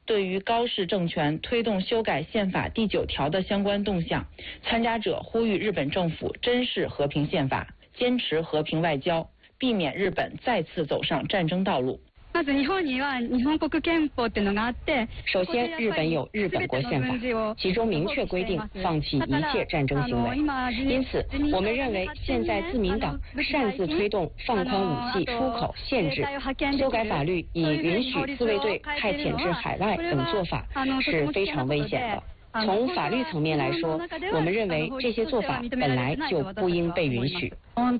对于高市政权推动修改宪法第9条的相关动向，参加者呼吁日本政府珍视和平宪法，坚持和平外交，避免日本再次走上战争道路。 首先，日本有日本国宪法，其中明确规定放弃一切战争行为。因此，我们认为现在自民党擅自推动放宽武器出口限制、修改法律以允许自卫队派遣至海外等做法是非常危险的。从法律层面来说，我们认为这些做法本来就不应被允许。 我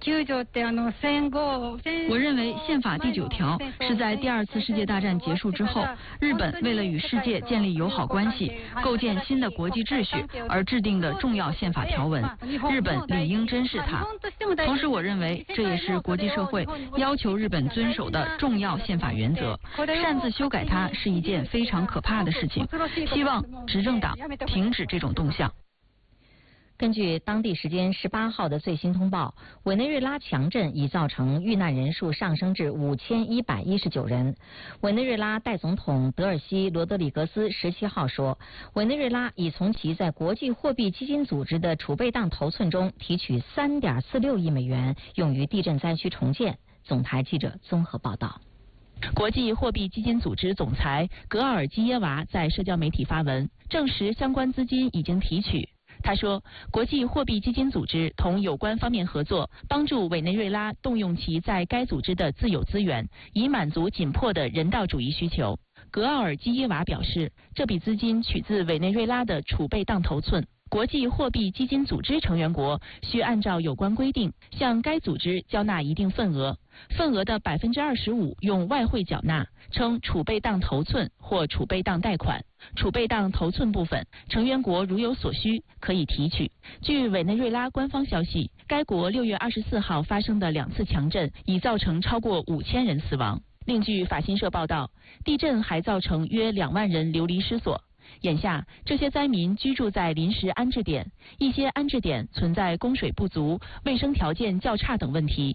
认为宪法第9条是在第2次世界大战结束之后，日本为了与世界建立友好关系、构建新的国际秩序而制定的重要宪法条文，日本理应珍视它。同时，我认为这也是国际社会要求日本遵守的重要宪法原则。擅自修改它是一件非常可怕的事情，希望执政党停止这种动向。 根据当地时间18号的最新通报，委内瑞拉强震已造成遇难人数上升至5119人。委内瑞拉代总统德尔西·罗德里格斯17号说，委内瑞拉已从其在国际货币基金组织的储备当头寸中提取3.46亿美元，用于地震灾区重建。总台记者综合报道。 国际货币基金组织总裁格尔基耶娃在社交媒体发文，证实相关资金已经提取。他说，国际货币基金组织同有关方面合作，帮助委内瑞拉动用其在该组织的自有资源，以满足紧迫的人道主义需求。格奥尔基耶娃表示，这笔资金取自委内瑞拉的储备当头寸。国际货币基金组织成员国需按照有关规定向该组织交纳一定份额，份额的25%用外汇缴纳，称储备当头寸或储备当贷款。储备当头寸部分，成员国如有所需可以提取。据委内瑞拉官方消息，该国6月24号发生的2次强震已造成超过5000人死亡。另据法新社报道，地震还造成约2万人流离失所。眼下，这些灾民居住在临时安置点，一些安置点存在供水不足、卫生条件较差等问题。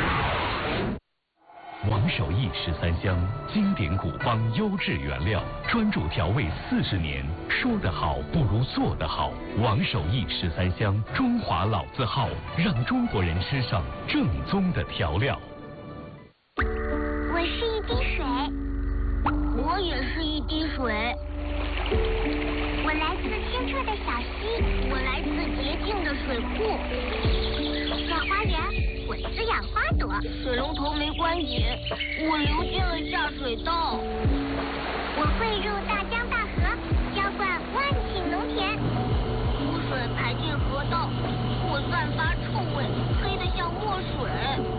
王守义13香，经典古方优质原料，专注调味40年。说得好不如做得好。王守义13香，中华老字号，让中国人吃上正宗的调料。 我是一滴水，我也是一滴水。我来自清澈的小溪，我来自洁净的水库。小花园，我滋养花朵。水龙头没关紧，我流进了下水道。我汇入大江大河，浇灌万顷农田。污水排进河道，我散发臭味，黑得像墨水。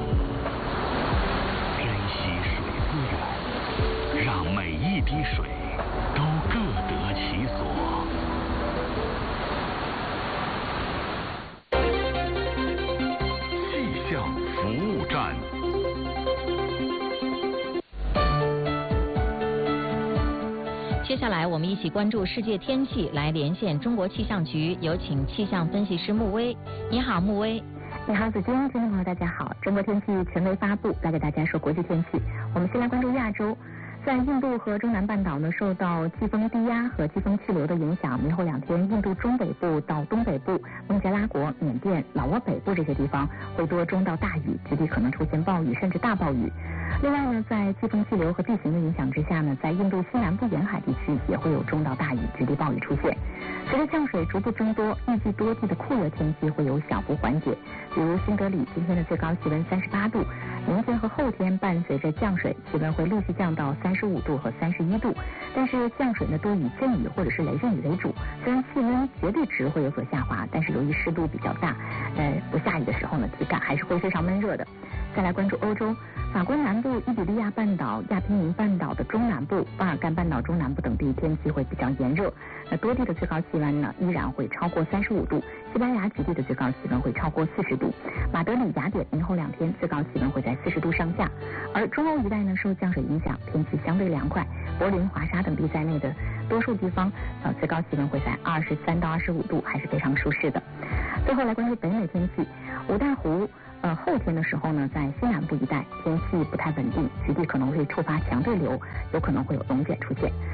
珍惜水资源，让每一滴水都各得其所。气象服务站。 接下来我们一起关注世界天气，来连线中国气象局，有请气象分析师穆威。你好，穆威。 你好，子君，听众朋友大家好。中国天气权威发布，来给大家说国际天气。我们先来关注亚洲。在印度和中南半岛呢，受到季风低压和季风气流的影响，明后2天，印度中北部到东北部、孟加拉国、缅甸、老挝北部这些地方会多中到大雨，局地可能出现暴雨甚至大暴雨。另外呢，在季风气流和地形的影响之下呢，在印度西南部沿海地区也会有中到大雨、局地暴雨出现。随着降水逐步增多，预计多地的酷热天气会有小幅缓解。比如新德里今天的最高气温38度，明天和后天伴随着降水，气温会陆续降到35度和31度，但是降水呢多以阵雨或者是雷阵雨为主。虽然气温绝对值会有所下滑，但是由于湿度比较大，不下雨的时候呢，体感还是会非常闷热的。再来关注欧洲，法国南部、伊比利亚半岛、亚平宁半岛的中南部、巴尔干半岛中南部等地天气会比较炎热，那多地的最高气温呢依然会超过35度，西班牙几地的最高气温会超过40度，马德里、雅典明后2天最高气温会在40度上下。而中欧一带呢受降水影响，天气相对凉快，柏林、华沙等地在内的多数地方最高气温会在23到25度，还是非常舒适的。最后来关注北美天气，五大湖后天的时候呢，在西南部一带天气不太稳定，局地可能会触发强对流，有可能会有龙卷出现。